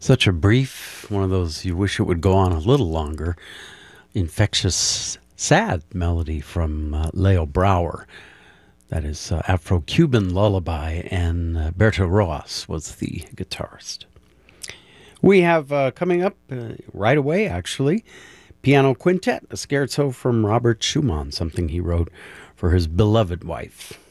Such a brief, one of those you wish it would go on a little longer, infectious, sad melody from Leo Brower. That is Afro-Cuban Lullaby, and Berto Roas was the guitarist. We have coming up right away, actually, Piano Quintet, a scherzo from Robert Schumann, something he wrote for his beloved wife.